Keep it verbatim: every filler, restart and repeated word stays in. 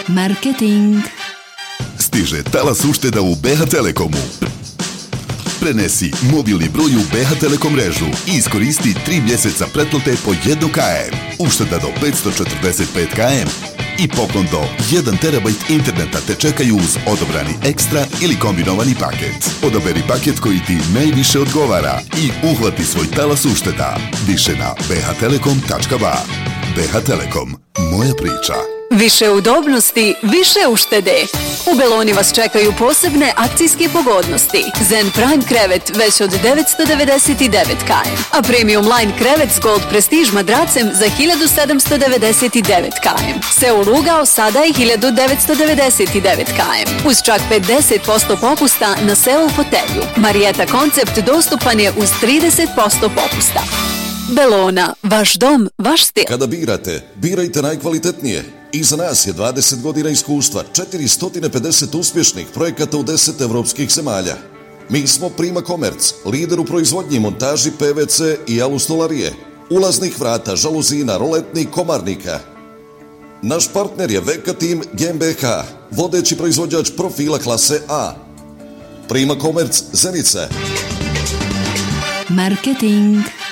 Marketing. Stiže talas ušteda u B H Telekomu. Prenesi mobilni broj u B H Telekom mrežu i iskoristi tri mjeseca pretplate po jedan kilometar. Ušteda do petsto četrdeset pet kilometara i poklon do jedan terabajt interneta te čekaju uz odobrani ekstra ili kombinovani paket. Odaberi paket koji ti najviše odgovara i uhvati svoj talas ušteda. Više na b h telekom tačka b a. B H Telekom. Moja priča. Više udobnosti, više uštede. U Beloni vas čekaju posebne akcijske pogodnosti. Zen Prime krevet već od devetsto devedeset devet kilometara, a Premium Line krevet s Gold Prestige madracem za hiljadu sedamsto devedeset devet kilometara. Seul ugao sada je hiljadu devetsto devedeset devet kilometara. Uz čak pedeset posto popusta na Seul fotelju. Marietta koncept dostupan je uz trideset posto popusta. Belona, vaš dom, vaš stil. Kada birate, birajte najkvalitetnije. Iza nas je dvadeset godina iskustva, četiristo pedeset uspješnih projekata u deset evropskih zemalja. Mi smo Prima Komerc, lider u proizvodnji i montaži P V C i alustolarije, ulaznih vrata, žaluzina, roletnih, komarnika. Naš partner je Veka Team G m B H, vodeći proizvođač profila klase A. Prima Komerc, Zenica. Marketing.